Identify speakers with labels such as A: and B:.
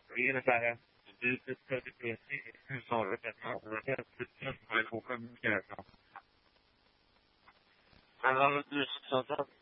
A: Yine där det är hushållet ett på 5 meter. Men han har